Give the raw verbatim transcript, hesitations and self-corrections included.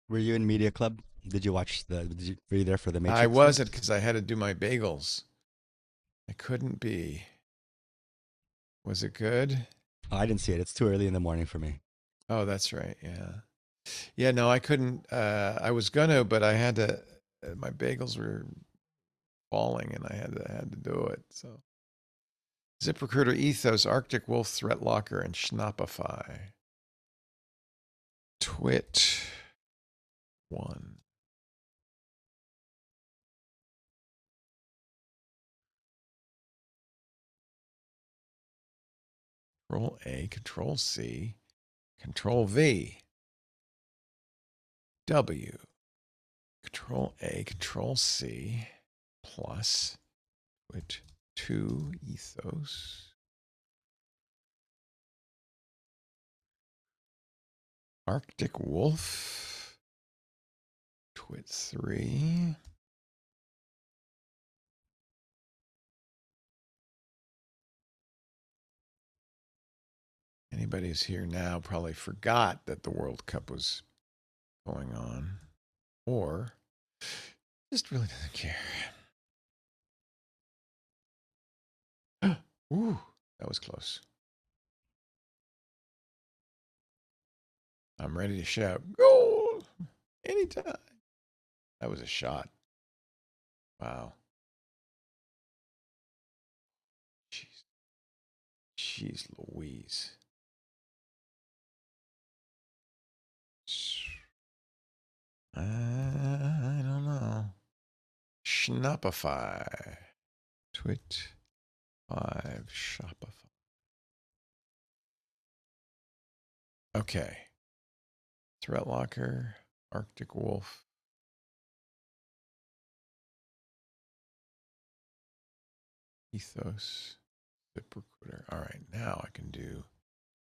Were you in Media Club? Did you watch the? Did you, were you there for the I Matrix thing? wasn't because I had to do my bagels. I couldn't be. Was it good? Oh, I didn't see it. It's too early in the morning for me. Oh, that's right. Yeah. Yeah, no, I couldn't. Uh, I was gonna, but I had to. Uh, my bagels were falling, and I had to had to do it. So, ZipRecruiter, Ethos, Arctic Wolf, ThreatLocker, and Schnappify. Twit one. Control A, Control C, Control V, W, Control A, Control C, plus Twit two Ethos, Arctic Wolf, Twit three. Anybody who's here now probably forgot that the World Cup was going on, or just really doesn't care. Ooh, that was close. I'm ready to shout, goal anytime. That was a shot. Wow. Jeez. Jeez Louise. I don't know. Schnappify. Twit five Shopify. Okay. ThreatLocker, Arctic Wolf, Ethos, ZipRecruiter. All right, now I can do